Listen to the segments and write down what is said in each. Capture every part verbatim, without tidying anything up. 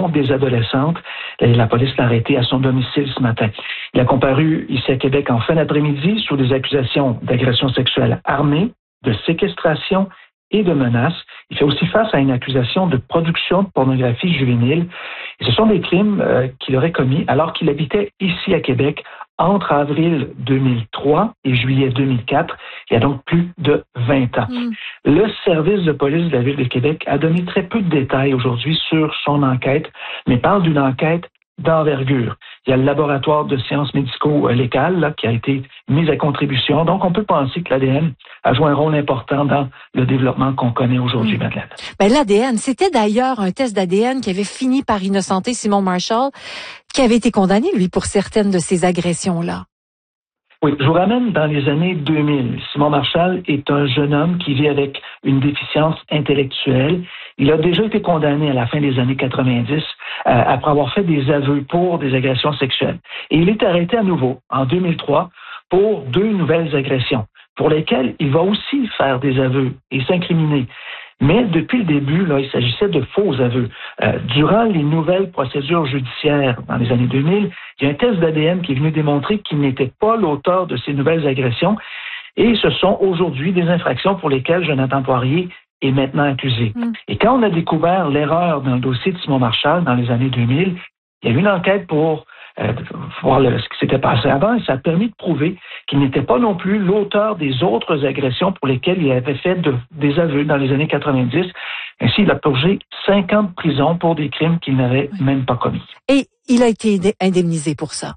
dont des adolescentes. Et la police l'a arrêté à son domicile ce matin. Il a comparu ici à Québec en fin d'après-midi sous des accusations d'agression sexuelle armée, de séquestration et de menaces. Il fait aussi face à une accusation de production de pornographie juvénile. Et ce sont des crimes euh, qu'il aurait commis alors qu'il habitait ici à Québec entre avril deux mille trois et juillet deux mille quatre. Il y a donc plus de vingt ans. Mmh. Le service de police de la Ville de Québec a donné très peu de détails aujourd'hui sur son enquête, mais parle d'une enquête d'envergure. Il y a le laboratoire de sciences médico-légales là, qui a été mis à contribution. Donc, on peut penser que l'A D N a joué un rôle important dans le développement qu'on connaît aujourd'hui, mmh. Madeleine. Ben, l'A D N, c'était d'ailleurs un test d'A D N qui avait fini par innocenter Simon Marshall, qui avait été condamné, lui, pour certaines de ces agressions-là. Oui, je vous ramène dans les années deux mille. Simon Marshall est un jeune homme qui vit avec une déficience intellectuelle. Il a déjà été condamné à la fin des années quatre-vingt-dix euh, après avoir fait des aveux pour des agressions sexuelles. Et il est arrêté à nouveau en deux mille trois pour deux nouvelles agressions, pour lesquelles il va aussi faire des aveux et s'incriminer. Mais depuis le début, là, il s'agissait de faux aveux. Euh, durant les nouvelles procédures judiciaires dans les années deux mille, il y a un test d'A D N qui est venu démontrer qu'il n'était pas l'auteur de ces nouvelles agressions. Et ce sont aujourd'hui des infractions pour lesquelles Jonathan Poirier est maintenant accusé. Mmh. Et quand on a découvert l'erreur dans le dossier de Simon Marshall dans les années deux mille, il y a eu une enquête pour euh, voir le, ce qui s'était passé avant et ça a permis de prouver qu'il n'était pas non plus l'auteur des autres agressions pour lesquelles il avait fait de, des aveux dans les années quatre-vingt-dix. Ainsi, il a purgé cinq ans de prison pour des crimes qu'il n'avait oui. même pas commis. Et il a été indemnisé pour ça.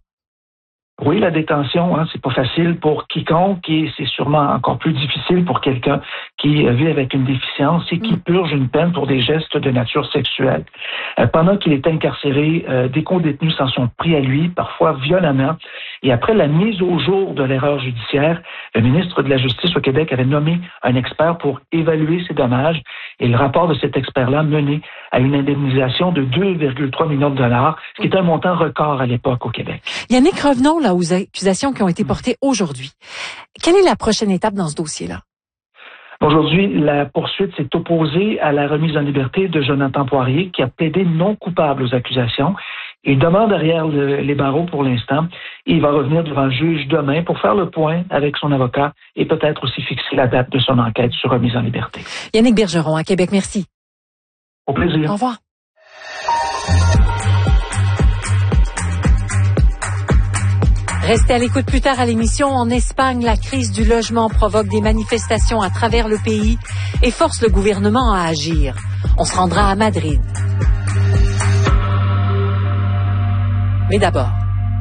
Oui, la détention, hein, c'est pas facile pour quiconque et c'est sûrement encore plus difficile pour quelqu'un qui vit avec une déficience et qui purge une peine pour des gestes de nature sexuelle. Euh, pendant qu'il était incarcéré, euh, des co-détenus s'en sont pris à lui, parfois violemment. Et après la mise au jour de l'erreur judiciaire, le ministre de la Justice au Québec avait nommé un expert pour évaluer ces dommages. Et le rapport de cet expert-là menait à une indemnisation de deux virgule trois millions de dollars, ce qui est un montant record à l'époque au Québec. Yannick, revenons là aux accusations qui ont été portées aujourd'hui. Quelle est la prochaine étape dans ce dossier-là? Aujourd'hui, la poursuite s'est opposée à la remise en liberté de Jonathan Poirier, qui a plaidé non coupable aux accusations. Il demeure derrière le, les barreaux pour l'instant. Il va revenir devant le juge demain pour faire le point avec son avocat et peut-être aussi fixer la date de son enquête sur remise en liberté. Yannick Bergeron, à Québec, merci. Au plaisir. Au revoir. Restez à l'écoute plus tard à l'émission. En Espagne, la crise du logement provoque des manifestations à travers le pays et force le gouvernement à agir. On se rendra à Madrid. Mais d'abord,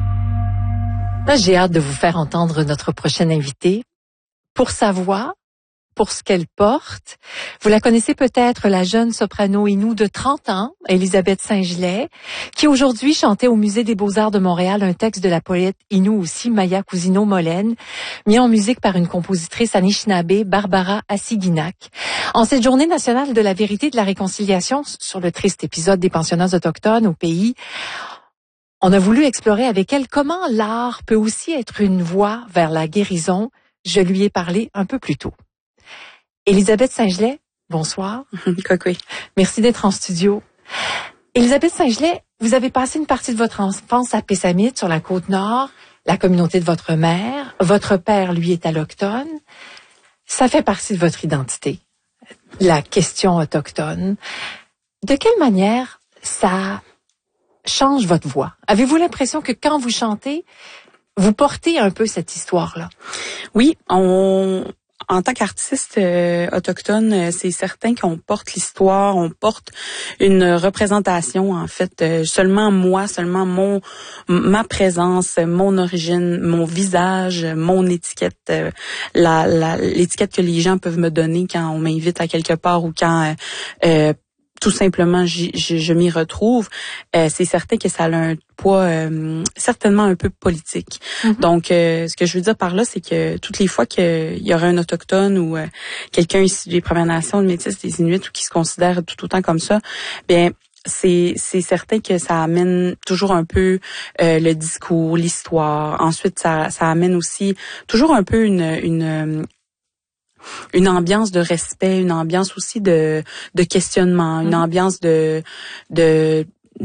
là, j'ai hâte de vous faire entendre notre prochaine invitée. Pour sa voix, pour ce qu'elle porte. Vous la connaissez peut-être, la jeune soprano Innu de trente ans, Elisabeth Saint-Gelais, qui aujourd'hui chantait au Musée des Beaux-Arts de Montréal un texte de la poète Innu aussi, Maya Cousino-Mollène, mis en musique par une compositrice anishinaabe, Barbara Assiginac. En cette journée nationale de la vérité et de la réconciliation sur le triste épisode des pensionnats autochtones au pays, on a voulu explorer avec elle comment l'art peut aussi être une voie vers la guérison. Je lui ai parlé un peu plus tôt. Elisabeth Saint-Gelais, bonsoir. Coucou. Merci d'être en studio. Elisabeth Saint-Gelais, vous avez passé une partie de votre enfance à Pessamit, sur la Côte-Nord, la communauté de votre mère. Votre père, lui, est allochtone. Ça fait partie de votre identité, la question autochtone. De quelle manière ça change votre voix? Avez-vous l'impression que quand vous chantez, vous portez un peu cette histoire-là? Oui, on... En tant qu'artiste euh, autochtone, euh, c'est certain qu'on porte l'histoire, on porte une représentation, en fait, euh, seulement moi, seulement mon ma présence, mon origine, mon visage, mon étiquette, euh, la, la l'étiquette que les gens peuvent me donner quand on m'invite à quelque part ou quand euh, euh, tout simplement je, je, je m'y retrouve. Euh, c'est certain que ça a un poids euh, certainement un peu politique. Mm-hmm. Donc, euh, ce que je veux dire par là, c'est que toutes les fois qu'il y aurait un autochtone ou euh, quelqu'un issu des Premières Nations, des Métis, des Inuits ou qui se considère tout autant comme ça, bien c'est c'est certain que ça amène toujours un peu euh, le discours, l'histoire. Ensuite, ça ça amène aussi toujours un peu une une une ambiance de respect, une ambiance aussi de de questionnement, une ambiance de de